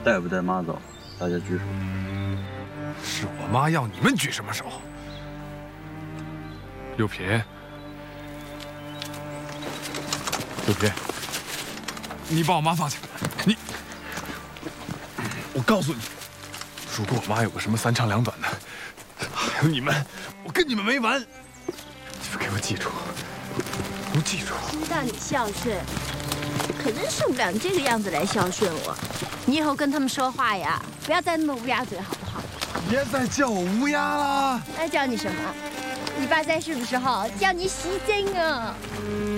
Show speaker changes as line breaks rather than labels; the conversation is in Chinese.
带不带妈走，大家举手。
是我妈要你们举什么手？六品，六品，你把我妈放下！我告诉你，如果我妈有个什么三长两短的，还有你们，我跟你们没完！你们给我记住，给我记住！
知道你孝顺，可真受不了你这个样子来孝顺我。你以后跟他们说话呀，不要再那么乌鸦嘴，好不好？
别再叫我乌鸦了！
那叫你什么？你爸在世的时候叫你喜珍啊。